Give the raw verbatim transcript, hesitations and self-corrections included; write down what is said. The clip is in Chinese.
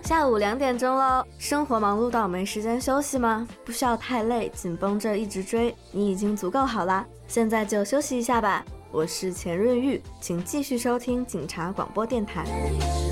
下午两点钟喽，生活忙碌到没时间休息吗？不需要太累，紧绷着一直追，你已经足够好啦。现在就休息一下吧。我是钱润玉，请继续收听警察广播电台。